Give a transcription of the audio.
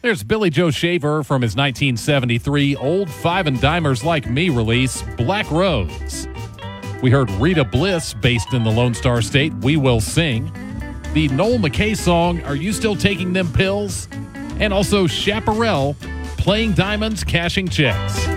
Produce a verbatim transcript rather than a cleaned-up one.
There's Billy Joe Shaver from his nineteen seventy-three Old Five and Dimers Like Me release, Black Rose. We heard Rita Bliss, based in the Lone Star State, We Will Sing. The Noel McKay song, Are You Still Taking Them Pills? And also Chaparral, Playing Diamonds, Cashing Checks.